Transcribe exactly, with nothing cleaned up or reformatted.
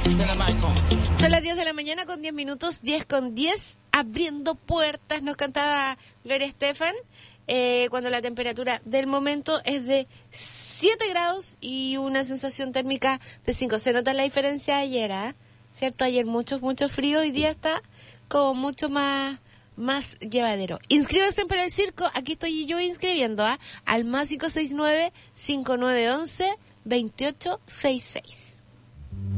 Son las diez de la mañana con diez minutos, diez con diez, abriendo puertas, nos cantaba Gloria Estefan, eh, cuando la temperatura del momento es de siete grados y una sensación térmica de cinco. Se nota la diferencia de ayer, ¿eh? ¿Cierto? Ayer mucho, mucho frío, hoy día está como mucho más, más llevadero. Inscríbase para el circo, aquí estoy yo inscribiendo, ¿eh? Al más cinco seis nueve, cinco nueve uno uno, dos ocho seis seis.